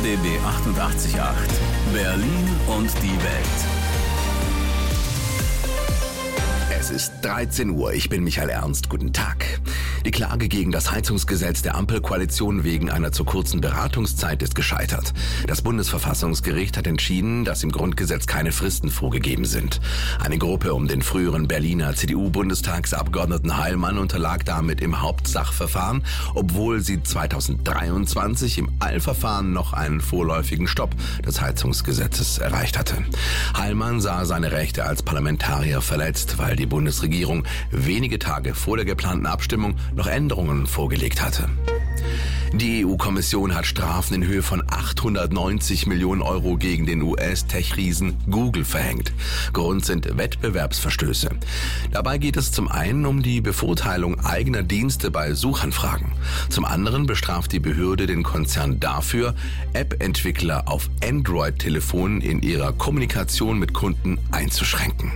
RBB 88.8 Berlin und die Welt. Es ist 13 Uhr, ich bin Michael Ernst, guten Tag. Die Klage gegen das Heizungsgesetz der Ampelkoalition wegen einer zu kurzen Beratungszeit ist gescheitert. Das Bundesverfassungsgericht hat entschieden, dass im Grundgesetz keine Fristen vorgegeben sind. Eine Gruppe um den früheren Berliner CDU-Bundestagsabgeordneten Heilmann unterlag damit im Hauptsachverfahren, obwohl sie 2023 im Eilverfahren noch einen vorläufigen Stopp des Heizungsgesetzes erreicht hatte. Heilmann sah seine Rechte als Parlamentarier verletzt, weil die Bundesregierung wenige Tage vor der geplanten Abstimmung noch Änderungen vorgelegt hatte. Die EU-Kommission hat Strafen in Höhe von 890 Millionen Euro gegen den US-Tech-Riesen Google verhängt. Grund sind Wettbewerbsverstöße. Dabei geht es zum einen um die Bevorteilung eigener Dienste bei Suchanfragen. Zum anderen bestraft die Behörde den Konzern dafür, App-Entwickler auf Android-Telefonen in ihrer Kommunikation mit Kunden einzuschränken.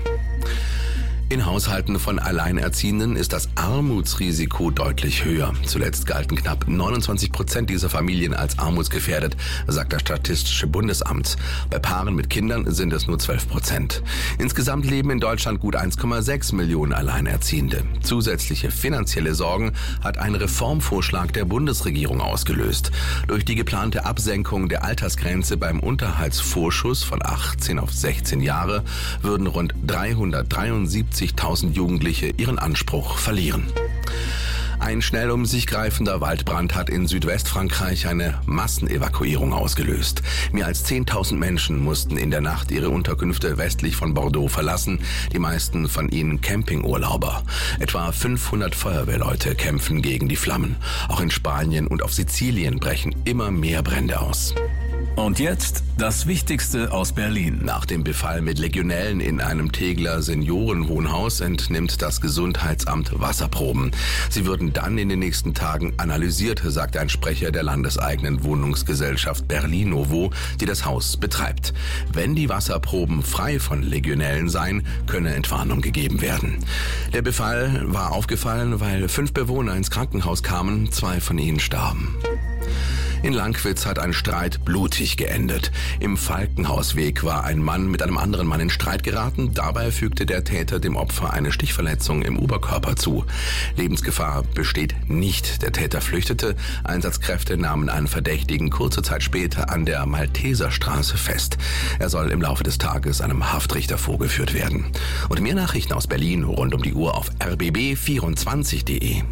In Haushalten von Alleinerziehenden ist das Armutsrisiko deutlich höher. Zuletzt galten knapp 29% dieser Familien als armutsgefährdet, sagt das Statistische Bundesamt. Bei Paaren mit Kindern sind es nur 12%. Insgesamt leben in Deutschland gut 1,6 Millionen Alleinerziehende. Zusätzliche finanzielle Sorgen hat ein Reformvorschlag der Bundesregierung ausgelöst. Durch die geplante Absenkung der Altersgrenze beim Unterhaltsvorschuss von 18 auf 16 Jahre würden rund 373.000 Jugendliche ihren Anspruch verlieren. Ein schnell um sich greifender Waldbrand hat in Südwestfrankreich eine Massenevakuierung ausgelöst. Mehr als 10.000 Menschen mussten in der Nacht ihre Unterkünfte westlich von Bordeaux verlassen, die meisten von ihnen Campingurlauber. Etwa 500 Feuerwehrleute kämpfen gegen die Flammen. Auch in Spanien und auf Sizilien brechen immer mehr Brände aus. Und jetzt das Wichtigste aus Berlin. Nach dem Befall mit Legionellen in einem Tegeler Seniorenwohnhaus entnimmt das Gesundheitsamt Wasserproben. Sie würden dann in den nächsten Tagen analysiert, sagt ein Sprecher der landeseigenen Wohnungsgesellschaft Berlinovo, die das Haus betreibt. Wenn die Wasserproben frei von Legionellen seien, könne Entwarnung gegeben werden. Der Befall war aufgefallen, weil 5 Bewohner ins Krankenhaus kamen, 2 von ihnen starben. In Lankwitz hat ein Streit blutig geendet. Im Falkenhausweg war ein Mann mit einem anderen Mann in Streit geraten. Dabei fügte der Täter dem Opfer eine Stichverletzung im Oberkörper zu. Lebensgefahr besteht nicht. Der Täter flüchtete. Einsatzkräfte nahmen einen Verdächtigen kurze Zeit später an der Malteserstraße fest. Er soll im Laufe des Tages einem Haftrichter vorgeführt werden. Und mehr Nachrichten aus Berlin rund um die Uhr auf rbb24.de.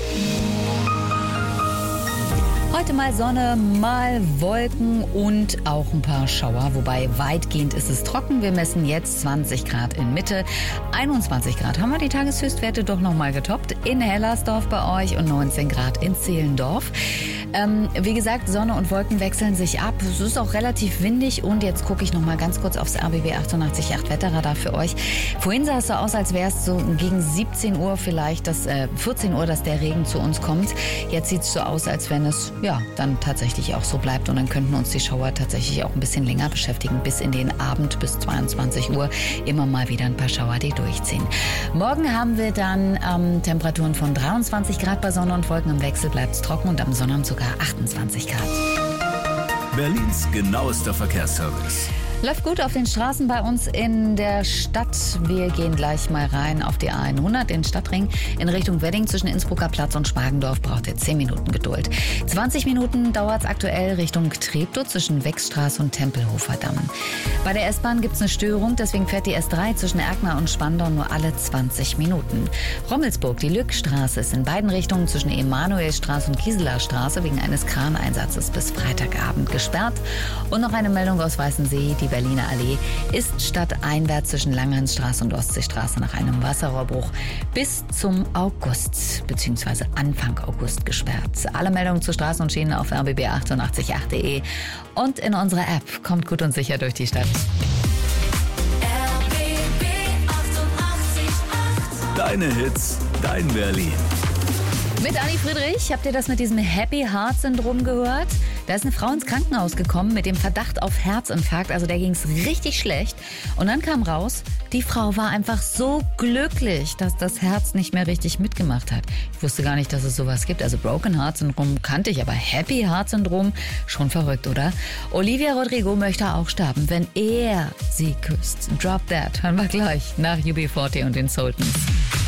Heute mal Sonne, mal Wolken und auch ein paar Schauer, wobei weitgehend ist es trocken. Wir messen jetzt 20 Grad in Mitte, 21 Grad haben wir die Tageshöchstwerte doch nochmal getoppt in Hellersdorf bei euch und 19 Grad in Zehlendorf. Wie gesagt, Sonne und Wolken wechseln sich ab. Es ist auch relativ windig und jetzt gucke ich nochmal ganz kurz aufs RBB 88.8 Wetterradar für euch. Vorhin sah es so aus, als wäre es so gegen 17 Uhr vielleicht, 14 Uhr, dass der Regen zu uns kommt. Jetzt sieht es so aus, als wenn es dann tatsächlich auch so bleibt und dann könnten uns die Schauer tatsächlich auch ein bisschen länger beschäftigen, bis in den Abend, bis 22 Uhr. Immer mal wieder ein paar Schauer, die durchziehen. Morgen haben wir dann Temperaturen von 23 Grad bei Sonne und Wolken. Im Wechsel bleibt es trocken und am Sonnabend sogar 28 Grad. Berlins genauester Verkehrsservice. Läuft gut auf den Straßen bei uns in der Stadt. Wir gehen gleich mal rein auf die A100, den Stadtring. In Richtung Wedding zwischen Innsbrucker Platz und Schmargendorf braucht ihr 10 Minuten Geduld. 20 Minuten dauert es aktuell Richtung Treptow zwischen Wechstraße und Tempelhofer Damm. Bei der S-Bahn gibt es eine Störung, deswegen fährt die S3 zwischen Erkner und Spandau nur alle 20 Minuten. Rommelsburg, die Lückstraße ist in beiden Richtungen zwischen Emanuelstraße und Gieseler Straße wegen eines Kraneinsatzes bis Freitagabend gesperrt. Und noch eine Meldung aus Weißensee, die Berliner Allee ist stadteinwärts zwischen Langhansstraße und Ostseestraße nach einem Wasserrohrbruch bis zum August bzw. Anfang August gesperrt. Alle Meldungen zu Straßen und Schienen auf rbb888.de und in unserer App. Kommt gut und sicher durch die Stadt. RBB 88.8. Deine Hits, dein Berlin. Mit Anni Friedrich, habt ihr das mit diesem Happy Heart Syndrom gehört? Da ist eine Frau ins Krankenhaus gekommen mit dem Verdacht auf Herzinfarkt. Also der ging es richtig schlecht. Und dann kam raus, die Frau war einfach so glücklich, dass das Herz nicht mehr richtig mitgemacht hat. Ich wusste gar nicht, dass es sowas gibt. Also Broken Heart Syndrom kannte ich, aber Happy Heart Syndrom, schon verrückt, oder? Olivia Rodrigo möchte auch sterben, wenn er sie küsst. Drop That hören wir gleich nach UB40 und den Sultans.